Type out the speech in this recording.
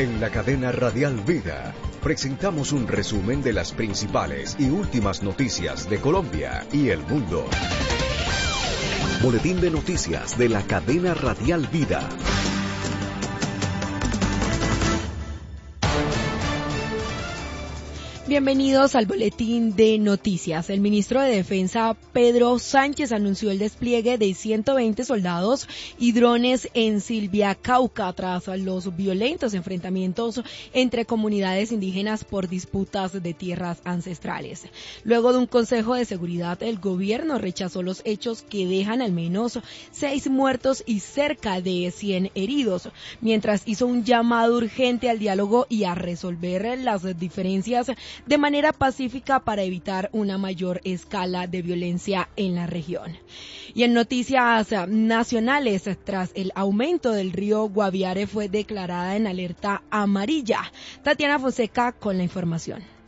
En la cadena Radial Vida presentamos un resumen de las principales y últimas noticias de Colombia y el mundo. Boletín de noticias de la cadena Radial Vida. Bienvenidos al Boletín de Noticias. El ministro de Defensa, Pedro Sánchez, anunció el despliegue de 120 soldados y drones en Silvia, Cauca, tras los violentos enfrentamientos entre comunidades indígenas por disputas de tierras ancestrales. Luego de un consejo de seguridad, el gobierno rechazó los hechos que dejan al menos 6 muertos y cerca de 100 heridos, mientras hizo un llamado urgente al diálogo y a resolver las diferencias de manera pacífica para evitar una mayor escala de violencia en la región. Y en noticias nacionales, tras el aumento del río Guaviare, fue declarada en alerta amarilla. Tatiana Fonseca con la información.